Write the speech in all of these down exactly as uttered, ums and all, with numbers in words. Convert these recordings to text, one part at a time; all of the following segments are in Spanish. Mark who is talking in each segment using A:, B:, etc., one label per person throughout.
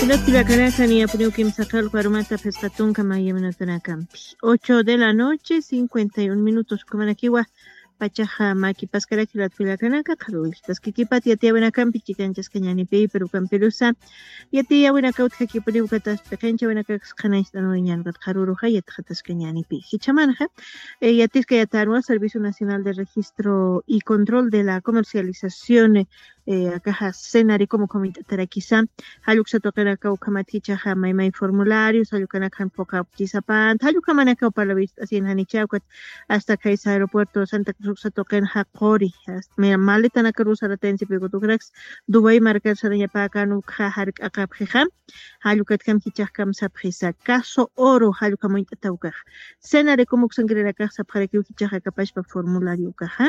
A: Hilakilakanakan y apuriukim sacal guarumata pescatunca mayaminotanacampi. Ocho de la noche, cincuenta y un minutos. Kumanakiwa pachaja maki pascaraki la twilakanaka karuil. Taskikipat yatia buena campi chicanchas cañani pei pero camperusa. Yatia buena kaut haki puriukatas pequencha buena cax canais danoñan gat karuruja yatjatas cañani pei. Hichamanja. Yatisca yatarua Servicio Nacional de Registro y Control de la Comercialización. Eh, acá senari como comentar quizá haluksa tokana ka ukamaticha ha mai mai formularios halukana kan poka kisapan halukamana ka para vista así en hanichaukat hasta que es aeropuerto Santa Cruz sa token ha qori me maleta na karusa ratensi pego tukrax Dubai marca saranya pa kanu kha har akap kham halukat kam kichah kam sa prisa caso oro halukamoita tauka senari como sangrera ka sa para que kichah kapash pa formulario ka ha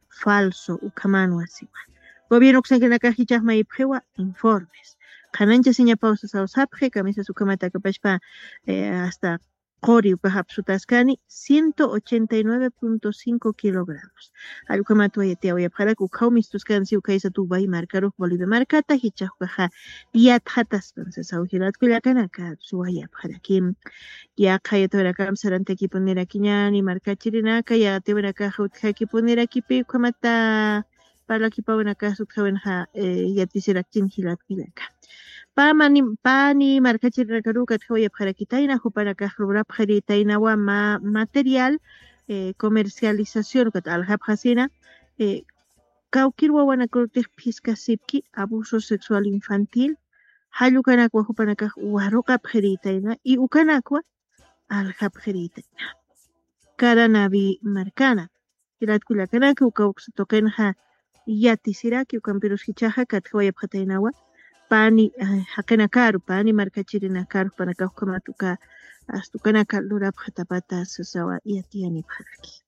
A: falso ukamanu así Gobierno que se encarga de mai prewa informes. Canancha seña pausa sa usapje camisa su camata capachpa eh, hasta Cori upahapsutascani ciento ochenta y nueve punto cinco kilogramos. Alucamato ayatea voy a para que ucaumistus cansi ucaisa tu bai marcaro Bolivia marcata hichajuja yat hatas entonces augirat cuyacanaka suaya para kim ya kayata vera cam sarante aquí poner aquí ñani marca chirinaka ya te vera caja aquí poner aquí pi camata para aquí pa una casa que ha ya tisera kinhilat kilaka pa mani pani marca chirakaru que voy a para quitaina o para que rubra paritaina wa ma material eh, comercialización que al habhasina eh, kaukir wa wana corte pisca sipki abuso sexual infantil halukana kwa para que waroka paritaina y ukana kwa al habheritaina cara navi marcana kirat kulakana que ukaux token ha Yati siraki ukampiros hichaja katjoya patainawa pani hakana karu pani markachirina karu para kaukamatuka astukana kalura patapata sasawa yati ani paraki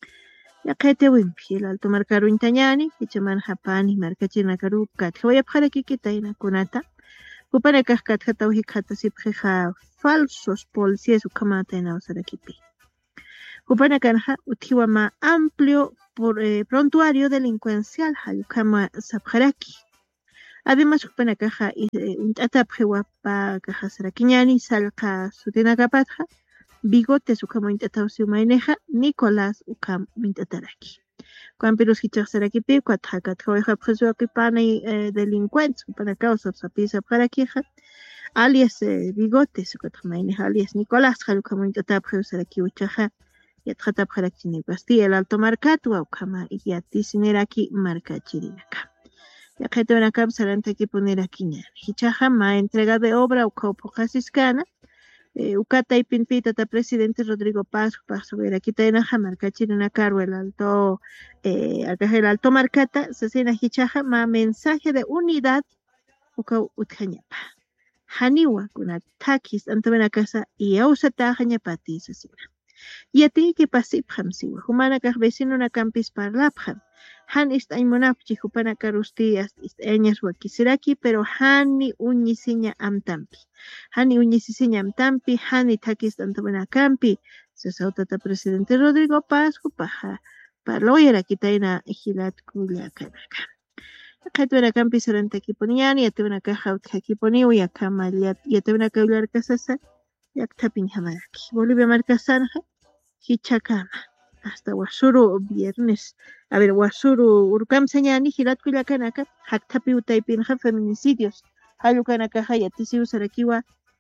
A: ya kete wimpi el alto marcaru intañani hichaman hapani markachirina karu katjoya paraki kitaina kunata kupana kaskat hataw hikata sipjeja falsos policías ukamata en ausarakipi Kupana kanha utiwa ma amplio por eh, prontuario delincuencial hayukama sabjaraki. Además kupana kaha un atapjewa pa kaha sarakiñani salka sutena kapatja bigote sukamo intatausi maineja Nicolás ukam intataraki. Cuampiros hichak sarakipi kuatjaka tjoeja preso akipana eh, delincuentes kupana causa sapisa sabjarakija alias eh, bigote sukatja maineja alias Nicolás hayukamo intatapjewa saraki uchaja Yatrata Praktini Castilla, el Alto Marcatua, Ukama, y Yatisiniraki Marcachirinaka. Ya que te van a capsar ante que poner aquí, Hichahama, entrega de obra, Ucaupo Casiscana, Ucata y Pinpita, ta presidente Rodrigo Paz, Paso, ver aquí te enaja Marcachirinaka, el Alto, acá el Alto Marcata, se cena Hichahama, mensaje de unidad, Ucau Utjañapa. Haniwa, con ataques, ante una casa, y Ausata Jañapati, se cena. Yati que pasipjam siwa humana kah vecino na campis parlapjam han ist ay monapchi hupana karustias ist eñas wakisiraki pero hani uñisiña amtampi hani uñisiña amtampi hani takis tantamana campi se sautata presidente Rodrigo Paz hupaja parloyera kitaina hilat kullakanaka Katuna campi sarante kiponiani yatuna kaha kiponi uya kama yatuna kaular kasasa yaktapin hamaraki Bolivia marca Sanja Hichakama hasta Wasuru viernes a ver Wasuru urkam señani hilat kuyakanaka haktapi utaipinja feminicidios halukanaka hayatisiu sarakiwa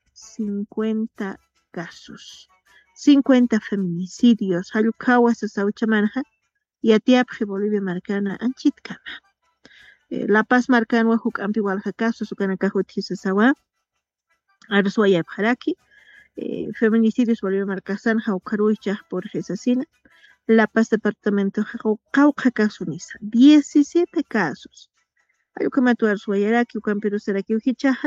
A: cincuenta casos cincuenta feminicidios halukawa sasauchamanja yatiapje Bolivia marcana anchitkama eh, La Paz marcanwa hukampi walja casos ukanaka hutisasawa arsuaya bharaki Eh, feminicidios Bolivia marca Sanja Ucaruicha por Gesasina, La Paz departamento Cauca Casunisa, diecisiete casos. Ayukamatuar Suayaraki, Ucamperu Seraki Ujichaja,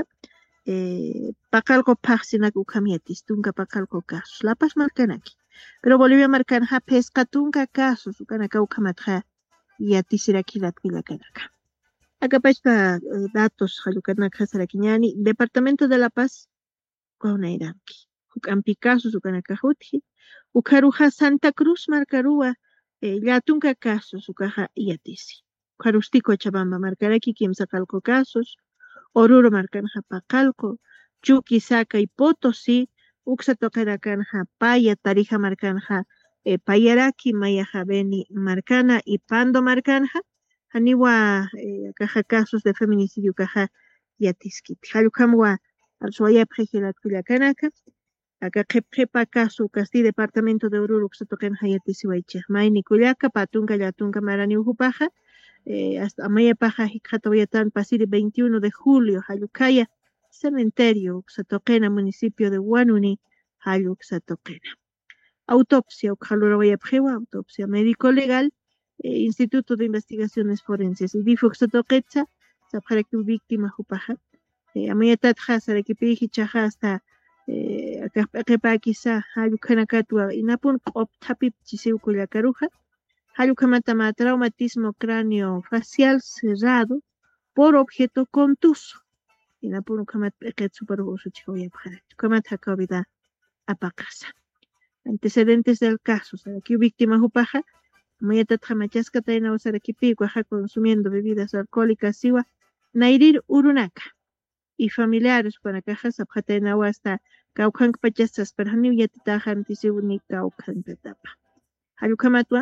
A: eh, Pacalco Paxina Ucamietis, Tunca Pacalco casos. La Paz marcanaki. Pero Bolivia marcanja pesca Tunca casos, Ucanaka Ucamatra y Atisiraki la Twilacanaka. Acá para eh, datos, Ayukanaka Sarakiñani, Departamento de La Paz, Guanairanki. Ukampi casos ukanakahuti ukaruja Santa Cruz marcarua eh, yatunka casos ukaja yatisi Ukarustico Chabamba marcaraki kimsa calco casos Oruro marcanja pacalco Chuquisaca y Potosí, Uxa Toquera Canja, Paya, Tarija Marcanja, eh, Payaraki, Mayaja Beni Marcana y Pando Marcanja, Haniwa, eh, caja casos de feminicidio, caja Yatiskit. Halukamwa, Alsuaya Prejilat Culiacanaka, acá Jepa caso, Casti, Departamento de Oruro, Uxa Toquen Hayatisiwaiche, Maini Culiaca, Patunga, Yatunga, Marani Ujupaja, eh, hasta Amaya Paja, Hikatoyatan, Pasiri, veintiuno de julio, Halucaya, Cementerio, Uxatoquena, municipio de Guanuni, Halu Uxatoquena. Autopsia, Uxalurabaya autopsia médico legal, eh, Instituto de Investigaciones Forenses, y Difo Uxatoquetza, Sapjareku víctima Jupaja, eh, Amayatat Hasarekipi, Chaja hasta eh, Akepa quizá, Halu Kanakatua, Inapun, Optapip, Chiseucuya Caruja, Halu Kamatama, traumatismo cráneo facial cerrado por objeto contuso. Y la puro kamat peket super uso chico ya para kamat hakabida apacasa. Antecedentes del caso, ¿sabes? Aquí víctima jupaja, muy atatramachasca taina o sarakipi, guaja consumiendo bebidas alcohólicas, siwa, nairir urunaka. Y familiares para cajas abjataina o hasta caucan pachastas, pero ni yatitajan tisiuni caucan petapa. Halukamatwa,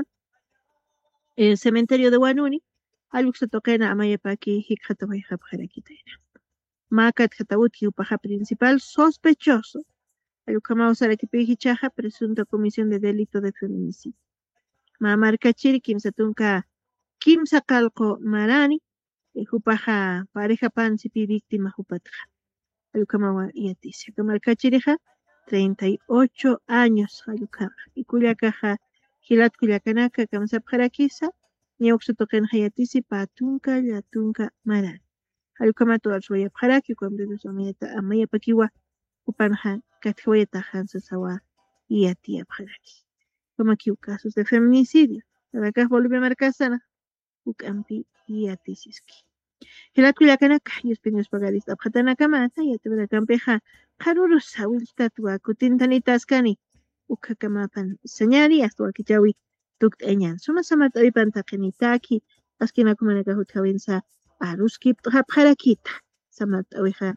A: el cementerio de Guanuni, aluxa toquena amayapaki, hikhatawai habjarakitaina. Macat Hatauti Upaja principal sospechoso. Alucamao Sarakipi Chaja, presunta comisión de delito de feminicidio. Mamarcachiri Kimsa Tunka Kimsa Calco Marani, Jupaja pareja Pansipi víctima Jupatja. Alucamao Yaticia. Camarcachirija, treinta y ocho años Alucama. Y Culiacaja Gilat Culiacanaka Kamsa Parakisa, Niauxotoken Hayatisi Patunka Yatunka Marani. Halukamatu alsuaya paraki cuando los ameta amaya pakiwa upanha kathuaya tajansa sawa y atia paraki. Como aquí casos de feminicidio. La acá volvió a marcar sana. Ukampi y atisiski. Hilat kuyakanaka y espinios pagadis abhatana kamata y atebra campeja. Karuru sawil tatua kutintanitas-kani. Ukakamapan señari hasta aquí jawi tukt enyan. Suma samat abipan takenitaki. Askina kumanaka hutawinsa. Aruskip haparakita samat awiha